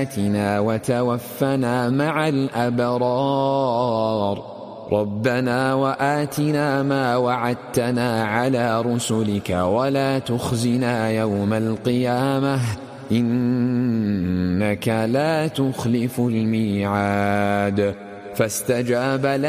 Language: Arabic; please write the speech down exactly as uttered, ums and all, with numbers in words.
وتوفنا مع الأبرار ربنا وآتنا ما وعدتنا على رسلك ولا تخزنا يوم القيامة إنك لا تخلف الميعاد فاستجاب له